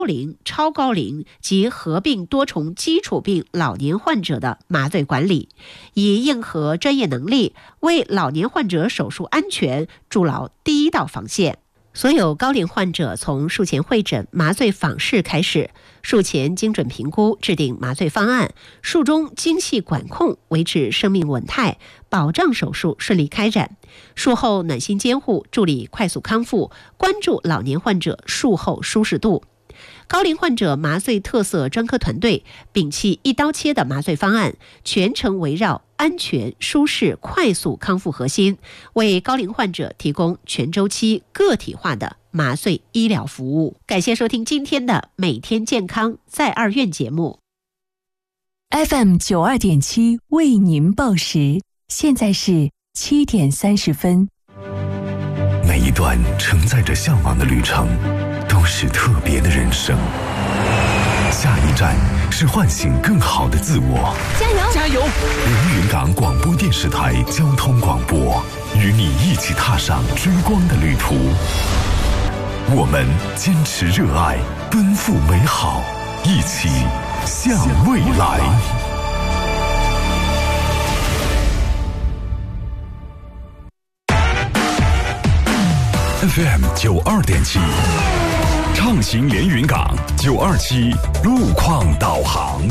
龄、超高龄及合并多重基础病老年患者的麻醉管理，以硬核专业能力为老年患者手术安全筑牢第一道防线。所有高龄患者从术前会诊、麻醉访视开始，术前精准评估，制定麻醉方案，术中精细管控，维持生命稳态，保障手术顺利开展。术后暖心监护，助力快速康复，关注老年患者术后舒适度。高龄患者麻醉特色专科团队摒弃一刀切的麻醉方案，全程围绕安全、舒适、快速康复核心，为高龄患者提供全周期个体化的麻醉医疗服务。感谢收听今天的每天健康在二院节目。 FM 92.7为您报时，现在是7点30分。 每一段承载着向往的旅程都是特别的人生，下一站是唤醒更好的自我。 加油加油！ 连云港广播电视台交通广播，与你一起踏上追光的旅途。我们坚持热爱，奔赴美好，一起向未来。FM 92.7，畅行连云港927路况导航。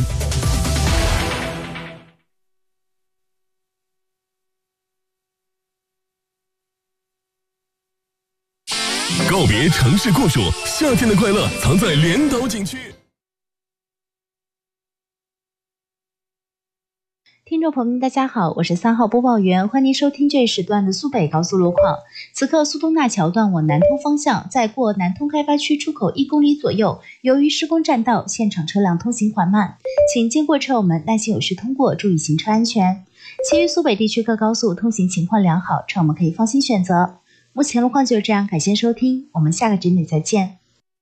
告别城市酷暑，夏天的快乐藏在连岛景区。 听众朋友们大家好，我是3号播报员，欢迎收听这一时段的苏北高速路况。此刻苏东大桥段往南通方向，在过南通开发区出口1公里左右，由于施工占道，现场车辆通行缓慢，请经过车友们耐心有序通过，注意行车安全。其余苏北地区各高速通行情况良好，车友们可以放心选择。目前路况就是这样，感谢收听，我们下个整点再见。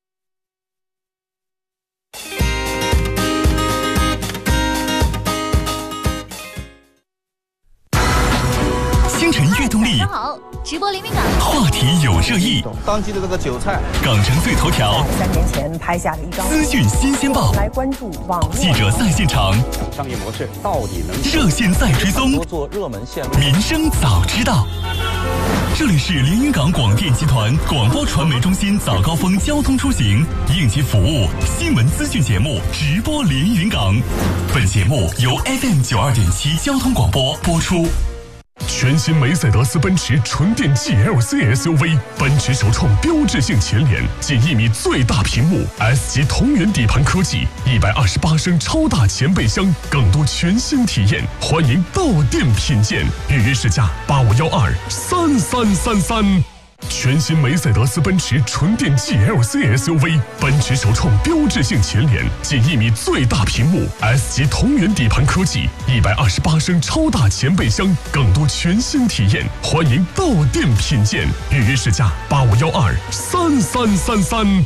星辰悦动力， 好，直播连云港， 话题有热议， 当季的这个韭菜， 港城最头条 3年前拍下的一张资讯新鲜报， 来关注网络记者在现场， 商业模式到底能热线在追踪， 多做热门线路， 民生早知道。这里是连云港广电集团广播传媒中心早高峰交通出行应急服务新闻资讯节目直播连云港，本节目由 FM 92.7交通广播播出。全新梅赛德斯奔驰纯电 GLC SUV， 奔驰首创标志性前脸，近1米最大屏幕 ，S 级同源底盘科技，128升超大前备箱，更多全新体验，欢迎到店品鉴，预约试驾85123333。全新梅赛德斯奔驰纯电 GLC SUV， 奔驰首创标志性前脸，近1米最大屏幕 ，S 级同源底盘科技，128升超大前备箱，更多全新体验，欢迎到店品鉴，预约试驾85123333。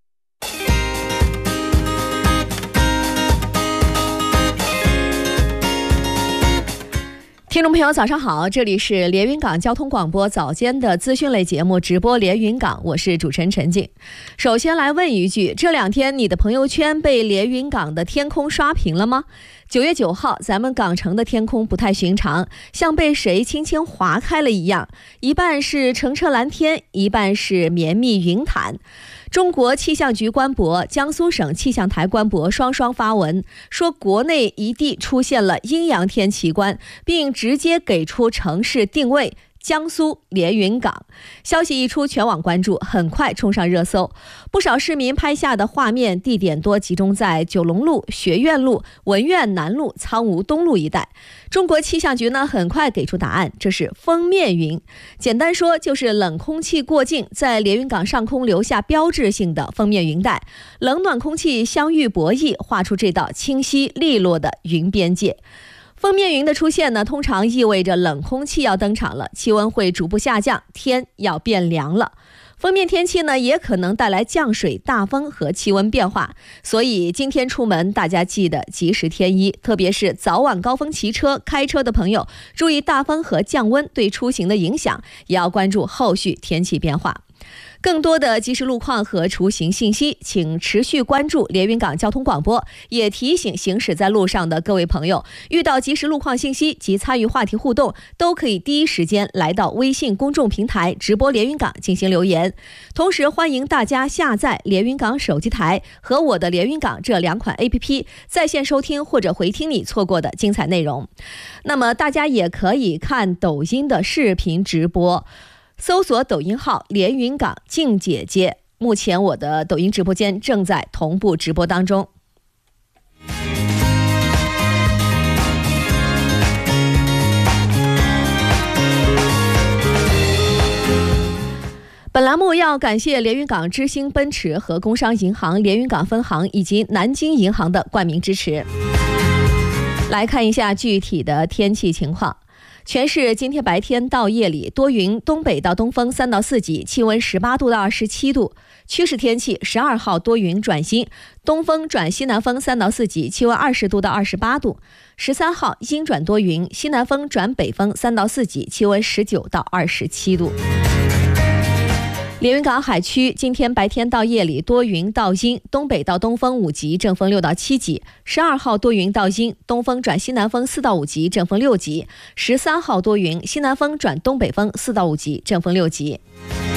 听众朋友早上好，这里是连云港交通广播早间的资讯类节目直播连云港，我是主持人陈静。首先来问一句，这2天你的朋友圈被连云港的天空刷屏了吗？9月9号，咱们港城的天空不太寻常，像被谁轻轻划开了一样，一半是澄澈蓝天，一半是绵密云毯。中国气象局官博、江苏省气象台官博双双发文，说国内一地出现了阴阳天奇观，并直接给出城市定位。江苏连云港消息一出，全网关注，很快冲上热搜。不少市民拍下的画面地点多集中在九龙路、学院路、文苑南路、苍梧东路一带。中国气象局呢很快给出答案，这是封面云。简单说就是冷空气过境，在连云港上空留下标志性的封面云带，冷暖空气相遇博弈，画出这道清晰利落的云边界。封面云的出现呢，通常意味着冷空气要登场了，气温会逐步下降，天要变凉了。封面天气呢，也可能带来降水、大风和气温变化，所以今天出门大家记得及时添衣，特别是早晚高峰骑车、开车的朋友，注意大风和降温对出行的影响，也要关注后续天气变化。 更多的即时路况和出行信息，请持续关注连云港交通广播。也提醒行驶在路上的各位朋友，遇到即时路况信息及参与话题互动，都可以第一时间来到微信公众平台直播连云港进行留言。同时欢迎大家下载连云港手机台和我的连云港这2款 APP， 在线收听或者回听你错过的精彩内容。那么大家也可以看抖音的视频直播，搜索抖音号连云港静姐姐。目前我的抖音直播间正在同步直播当中。本栏目要感谢连云港之星奔驰和工商银行连云港分行以及南京银行的冠名支持。来看一下具体的天气情况。全市今天白天到夜里多云，东北到东风3到4级，气温18度到27度。趋势天气，12号多云转阴，东风转西南风3到4级，气温20度到28度。13号阴转多云，西南风转北风3到4级，气温19到27度。连云港海区今天白天到夜里多云到阴，东北到东风5级，正风6到7级。12号多云到阴，东风转西南风4到5级，正风6级。13号多云，西南风转东北风4到5级，正风6级。